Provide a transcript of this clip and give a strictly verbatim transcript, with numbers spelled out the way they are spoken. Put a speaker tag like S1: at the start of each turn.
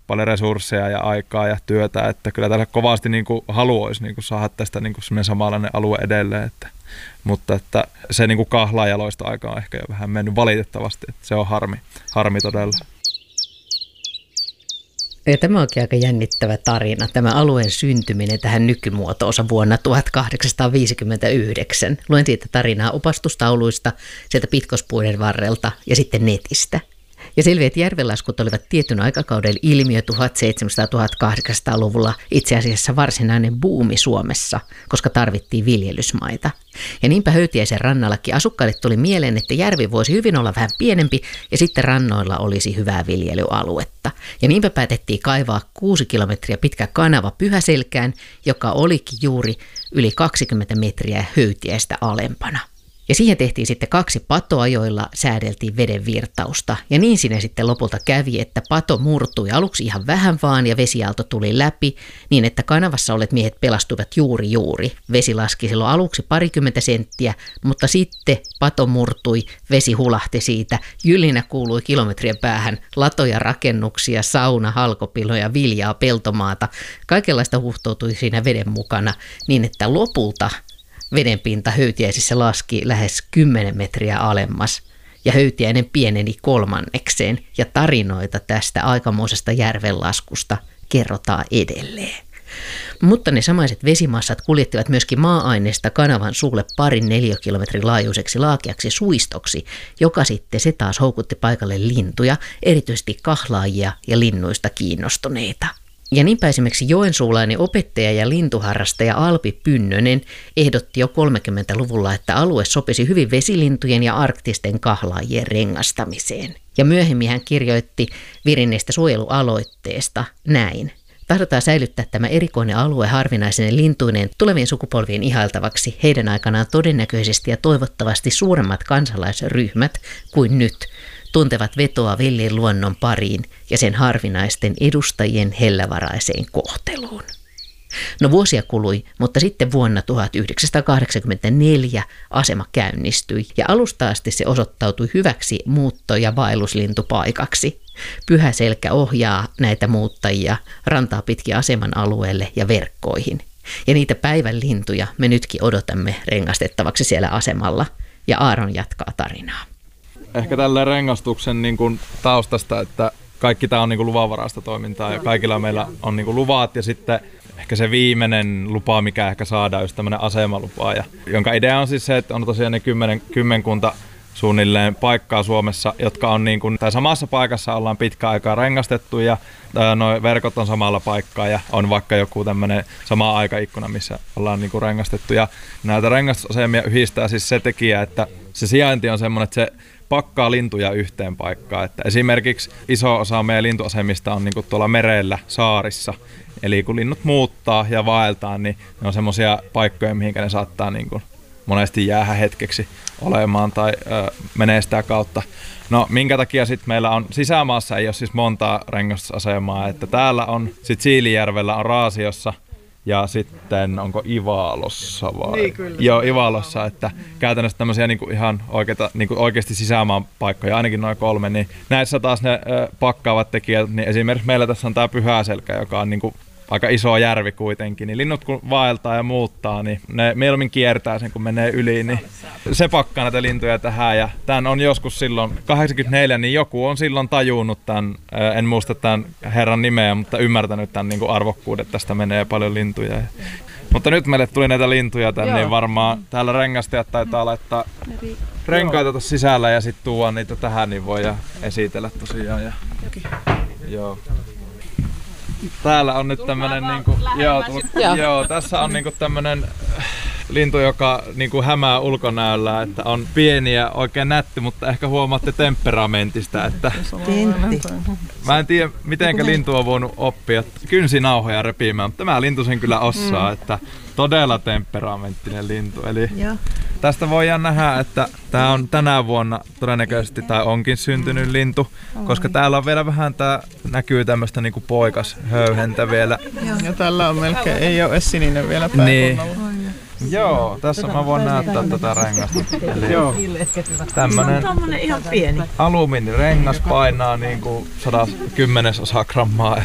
S1: paljon resursseja ja aikaa ja työtä, että kyllä täällä kovasti niin kuin haluaisi niin kuin saada tästä niin kuin semmoinen samanlainen alue edelleen, että, mutta että se niin kuin kahlaajaloista aika on ehkä jo vähän mennyt valitettavasti, että se on harmi, harmi todella.
S2: Ja tämä onkin aika jännittävä tarina, tämä alueen syntyminen tähän nykymuotoonsa vuonna tuhatkahdeksansataaviisikymmentäyhdeksän. Luen siitä tarinaa opastustauluista, sieltä pitkospuiden varrelta ja sitten netistä. Ja selviää, että järvenlaskut olivat tietyn aikakauden ilmiö tuhatseitsemänsataa-tuhatkahdeksansataaluvulla itse asiassa varsinainen buumi Suomessa, koska tarvittiin viljelysmaita. Ja niinpä Höytiäisen rannallakin asukkaille tuli mieleen, että järvi voisi hyvin olla vähän pienempi ja sitten rannoilla olisi hyvää viljelyaluetta. Ja niinpä päätettiin kaivaa kuusi kilometriä pitkä kanava Pyhäselkään, joka olikin juuri yli kaksikymmentä metriä Höytiäistä alempana. Ja siihen tehtiin sitten kaksi patoa, joilla säädeltiin veden virtausta. Ja niin siinä sitten lopulta kävi, että pato murtui aluksi ihan vähän vaan ja vesiaalto tuli läpi niin, että kanavassa olleet miehet pelastuivat juuri juuri. Vesi laski silloin aluksi parikymmentä senttiä, mutta sitten pato murtui, vesi hulahti siitä. Jylinä kuului kilometrien päähän latoja, rakennuksia, sauna, halkopiloja, viljaa, peltomaata. Kaikenlaista huhtoutui siinä veden mukana niin, että lopulta vedenpinta Höytiäisissä laski lähes kymmenen metriä alemmas ja Höytiäinen pieneni kolmannekseen ja tarinoita tästä aikamoisesta järvenlaskusta kerrotaan edelleen. Mutta ne samaiset vesimassat kuljettivat myöskin maa-aineesta kanavan suulle parin neliökilometrin laajuiseksi laakeaksi suistoksi, joka sitten se taas houkutti paikalle lintuja, erityisesti kahlaajia ja linnuista kiinnostuneita. Ja niinpä esimerkiksi joensuulainen opettaja ja lintuharrastaja Alpi Pynnönen ehdotti jo kolmekymmentäluvulla, että alue sopisi hyvin vesilintujen ja arktisten kahlaajien rengastamiseen. Ja myöhemmin hän kirjoitti virinneestä suojelualoitteesta näin. Tahdotaan säilyttää tämä erikoinen alue harvinaisine lintuineen tulevien sukupolvien ihailtavaksi heidän aikanaan todennäköisesti ja toivottavasti suuremmat kansalaisryhmät kuin nyt tuntevat vetoa villin luonnon pariin ja sen harvinaisten edustajien hellävaraiseen kohteluun. No vuosia kului, mutta sitten vuonna tuhatyhdeksänsataakahdeksankymmentäneljä asema käynnistyi ja alusta asti se osoittautui hyväksi muutto- ja vaelluslintupaikaksi. Pyhäselkä ohjaa näitä muuttajia rantaa pitkin aseman alueelle ja verkkoihin. Ja niitä päivän lintuja me nytkin odotamme rengastettavaksi siellä asemalla. Ja Aaron jatkaa tarinaa.
S1: Ehkä tällä rengastuksen niin kuin taustasta, että kaikki tämä on niin kuin luvanvaraista toimintaa ja kaikilla meillä on niin kuin luvat ja sitten ehkä se viimeinen lupa, mikä ehkä saadaan, just tämmöinen asemalupa, ja, jonka idea on siis se, että on tosiaan ne kymmenen, kymmenkunta suunnilleen paikkaa Suomessa, jotka on niin kuin, tai samassa paikassa ollaan pitkä aikaa rengastettu ja nuo verkot on samalla paikkaa ja on vaikka joku tämmöinen sama aikaikkuna, missä ollaan niin kuin rengastettu. Ja näitä rengastusasemia yhdistää siis se tekijä, että se sijainti on semmoinen, että se pakkaa lintuja yhteen paikkaan. Että esimerkiksi iso osa meidän lintuasemista on niin kuin tuolla merellä, saarissa. Eli kun linnut muuttaa ja vaeltaa, niin ne on semmoisia paikkoja, mihinkä ne saattaa niin kuin monesti jäädä hetkeksi olemaan tai ö, menee sitä kautta. No minkä takia sitten meillä on sisämaassa ei ole siis montaa rengastusasemaa, että täällä on sitten Siilijärvellä on Raasiossa ja sitten onko Ivalossa vai?
S3: Niin, kyllä.
S1: Joo, Ivalossa, että käytännössä tämmöisiä niinku ihan oikeita, niinku oikeasti sisämaan paikkoja, ainakin noin kolme, niin näissä taas ne ö, pakkaavat tekijät, niin esimerkiksi meillä tässä on tää Pyhäselkä, joka on niinku aika iso järvi kuitenkin, niin linnut kun vaeltaa ja muuttaa, niin ne mieluummin kiertää sen, kun menee yli, niin se pakkaa näitä lintuja tähän. Ja tämän on joskus silloin kahdeksankymmentäneljä, niin joku on silloin tajunnut tämän, en muista tämän herran nimeä, mutta ymmärtänyt tämän niin kuin arvokkuuden, että tästä menee paljon lintuja. Mutta nyt meille tuli näitä lintuja tänne, niin varmaan täällä rengastajat taitaa laittaa renkaita tuossa sisällä ja sitten tuoda niitä tähän, niin voidaan esitellä tosiaan. Ja, joo. Täällä on nyt tämmönen niinku, joo, tullut, joo, tässä on niinku tämmönen lintu, joka niinku hämää ulkonäöllä, että on pieni ja oikein nätti, mutta ehkä huomaatte temperamentista, että
S3: Tentti.
S1: Mä en tiedä, mitenkä lintu on voinut oppia kynsinauhoja repimään, mutta tämä lintu sen kyllä osaa, että todella temperamenttinen lintu. Eli tästä voidaan nähdä, että tämä on tänä vuonna todennäköisesti tai onkin syntynyt lintu, koska täällä on vielä vähän, tää näkyy tämmöistä niinku poikashöyhentä vielä.
S3: Ja tällä on melkein, ei ole edes sininen vielä pääkunnalla.
S1: Niin. Joo, tässä mä voin näyttää tätä rengasta. Eli joo, tämmönen
S3: ihan pieni
S1: alumiinirengas painaa niinku sata kymmenesosa grammaa.